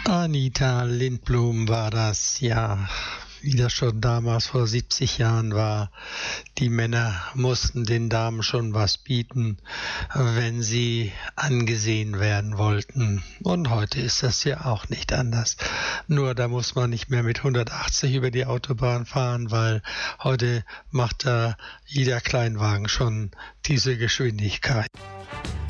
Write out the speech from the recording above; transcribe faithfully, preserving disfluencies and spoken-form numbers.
Anita Lindblom war das, ja, wie das schon damals vor siebzig Jahren war. Die Männer mussten den Damen schon was bieten, wenn sie angesehen werden wollten. Und heute ist das ja auch nicht anders. Nur da muss man nicht mehr mit hundertachtzig über die Autobahn fahren, weil heute macht da jeder Kleinwagen schon diese Geschwindigkeit.